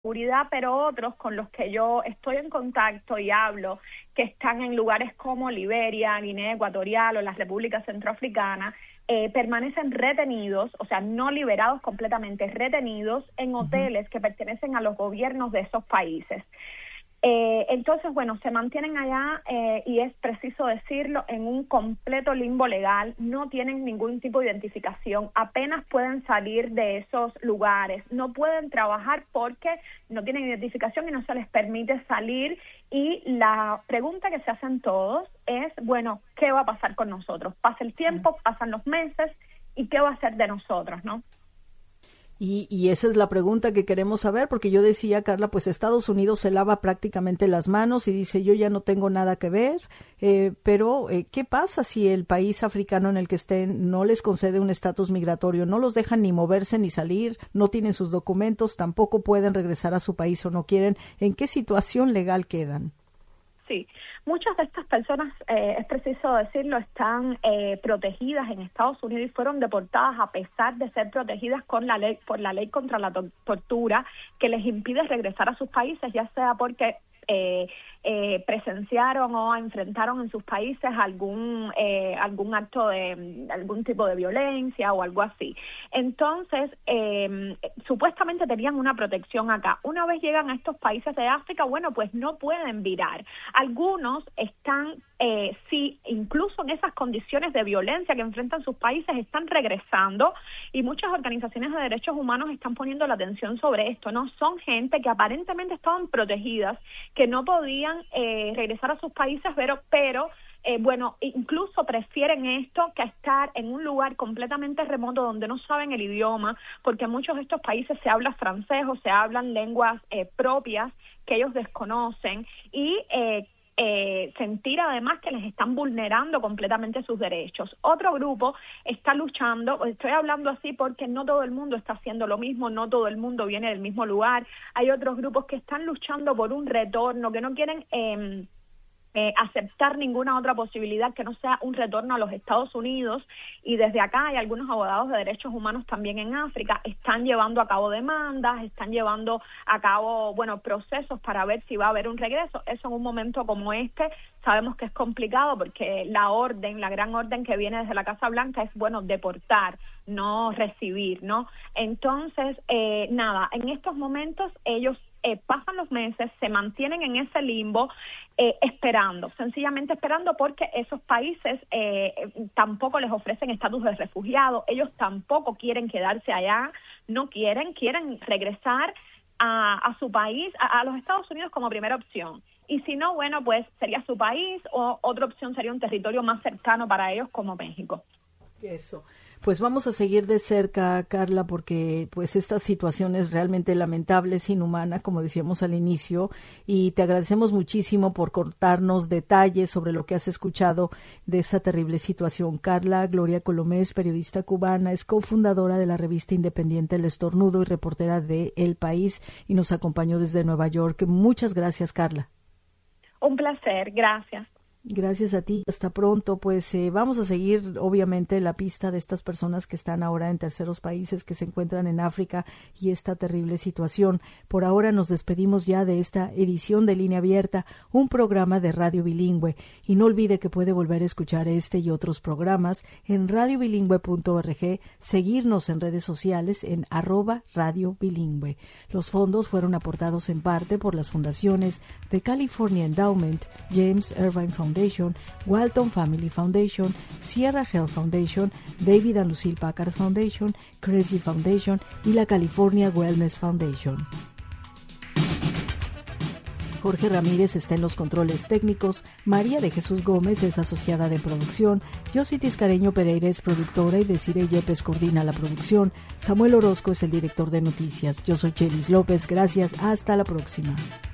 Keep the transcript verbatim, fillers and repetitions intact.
seguridad, pero otros con los que yo estoy en contacto y hablo, que están en lugares como Liberia, Guinea Ecuatorial o la República Centroafricana, eh, permanecen retenidos, o sea, no liberados completamente, retenidos en hoteles que pertenecen a los gobiernos de esos países. Eh, entonces, bueno, se mantienen allá eh, y es preciso decirlo, en un completo limbo legal, no tienen ningún tipo de identificación, apenas pueden salir de esos lugares, no pueden trabajar porque no tienen identificación y no se les permite salir, y la pregunta que se hacen todos es, bueno, ¿qué va a pasar con nosotros? Pasa el tiempo, pasan los meses, ¿y qué va a hacer de nosotros, no? Y, y esa es la pregunta que queremos saber, porque yo decía, Carla, pues Estados Unidos se lava prácticamente las manos y dice, yo ya no tengo nada que ver, eh, pero eh, ¿qué pasa si el país africano en el que estén no les concede un estatus migratorio, no los dejan ni moverse ni salir, no tienen sus documentos, tampoco pueden regresar a su país o no quieren? ¿En qué situación legal quedan? Sí, muchas de estas personas, eh, es preciso decirlo, están eh, protegidas en Estados Unidos y fueron deportadas a pesar de ser protegidas con la ley, por la ley contra la to- tortura, que les impide regresar a sus países, ya sea porque eh, eh, presenciaron o enfrentaron en sus países algún eh, algún acto de algún tipo de violencia o algo así. Entonces, eh, supuestamente tenían una protección acá. Una vez llegan a estos países de África, bueno, pues no pueden virar. Algunos están, eh, sí, incluso en esas condiciones de violencia que enfrentan sus países, están regresando, y muchas organizaciones de derechos humanos están poniendo la atención sobre esto, ¿no? Son gente que aparentemente estaban protegidas, que no podían eh, regresar a sus países, pero, pero eh, bueno, incluso prefieren esto que estar en un lugar completamente remoto donde no saben el idioma, porque en muchos de estos países se habla francés o se hablan lenguas eh, propias que ellos desconocen, y eh, Eh, sentir además que les están vulnerando completamente sus derechos. Otro grupo está luchando, estoy hablando así porque no todo el mundo está haciendo lo mismo, no todo el mundo viene del mismo lugar. Hay otros grupos que están luchando por un retorno, que no quieren eh, Eh, aceptar ninguna otra posibilidad que no sea un retorno a los Estados Unidos, y desde acá hay algunos abogados de derechos humanos también en África, están llevando a cabo demandas, están llevando a cabo, bueno, procesos para ver si va a haber un regreso. Eso en un momento como este sabemos que es complicado, porque la orden, la gran orden que viene desde la Casa Blanca es, bueno, deportar, no recibir, ¿no? Entonces, eh, nada, en estos momentos ellos Eh, pasan los meses, se mantienen en ese limbo, eh, esperando, sencillamente esperando, porque esos países eh, tampoco les ofrecen estatus de refugiado, ellos tampoco quieren quedarse allá, no quieren, quieren regresar a, a su país, a, a los Estados Unidos como primera opción. Y si no, bueno, pues sería su país, o otra opción sería un territorio más cercano para ellos como México. Eso. Pues vamos a seguir de cerca, Carla, porque pues esta situación es realmente lamentable, es inhumana, como decíamos al inicio, y te agradecemos muchísimo por contarnos detalles sobre lo que has escuchado de esta terrible situación. Carla Gloria Colomés, periodista cubana, es cofundadora de la revista independiente El Estornudo y reportera de El País, y nos acompañó desde Nueva York. Muchas gracias, Carla. Un placer, gracias. Gracias a ti, hasta pronto. Pues eh, vamos a seguir obviamente la pista de estas personas que están ahora en terceros países, que se encuentran en África, y esta terrible situación. Por ahora nos despedimos ya de esta edición de Línea Abierta, un programa de Radio Bilingüe, y no olvide que puede volver a escuchar este y otros programas en radio bilingüe punto org, seguirnos en redes sociales en arroba Radio Bilingüe. Los fondos fueron aportados en parte por las fundaciones de California Endowment, James Irvine Foundation, Foundation, Walton Family Foundation, Sierra Health Foundation, David and Lucille Packard Foundation, Crazy Foundation y la California Wellness Foundation. Jorge Ramírez está en los controles técnicos, María de Jesús Gómez es asociada de producción, Yossi Tiscareño Pereira es productora y Desiree Yepes coordina la producción, Samuel Orozco es el director de noticias. Yo soy Chelis López, gracias, hasta la próxima.